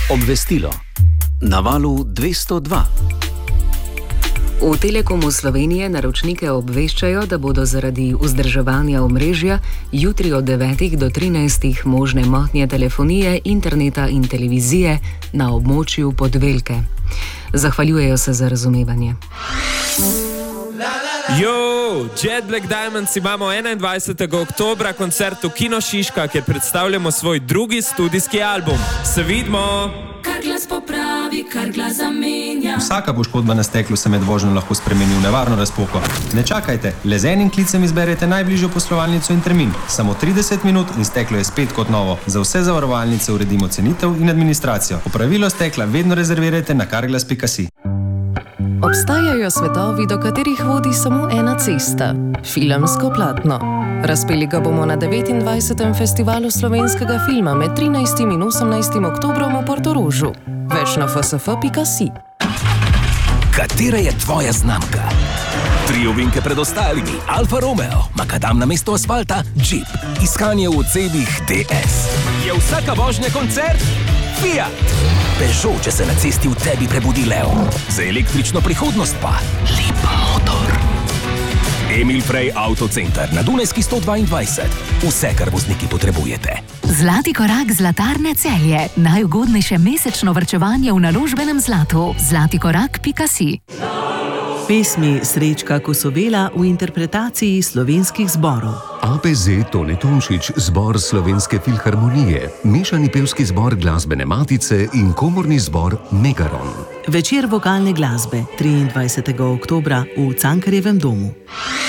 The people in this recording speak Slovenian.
Obvestilo na valu 202. V Telekomu Slovenije naročnike obveščajo, da bodo zaradi vzdrževanja omrežja jutri od 9 do 13 možne motnje telefonije, interneta in televizije na območju Podvelke. Zahvaljujejo se za razumevanje. Jet Black Diamonds imamo 21. oktobra koncert v Kino Šiška, kjer predstavljamo svoj drugi studijski album. Se vidimo! Kar glas popravi, kar glas zamenja. Vsaka poškodba na steklu se med vožnjo lahko spremeni v nevarno razpoko. Ne čakajte, le z enim klicem izberete najbližjo poslovalnico in termin. Samo 30 minut in steklo je spet kot novo. Za vse zavarovalnice uredimo cenitev in administracijo. Opravilo stekla vedno rezervirajte na carglass.si. Obstajajo svetovi, do katerih vodi samo ena cesta – filmsko platno. Razpeli ga bomo na 29. festivalu slovenskega filma med 13. in 18. oktobrom v Portorožu. Več na fsf.si. Katera je tvoja znamka? 3 ovinke pred ostalimi: Alfa Romeo, makadam na mesto asfalta, Jeep, iskanje v odsebih DS. Je vsaka vožnja koncert? Fiat. Peugeot, če se na cesti v tebi prebudi lev. Za električno prihodnost pa lep motor. Emil Frey Autocenter na Dunajski 122. Vse, kar vozniki potrebujete. Zlati korak Zlatarne Celje. Najugodnejše mesečno varčevanje v naložbenem zlatu. Zlatikorak.si. Pesmi Srečka Kosovela v interpretaciji slovenskih zborov. APZ Tone Tomšič, zbor Slovenske filharmonije, mešani pevski zbor Glasbene matice in komorni zbor Megaron. Večer vokalne glasbe 23. oktobra v Cankarjevem domu.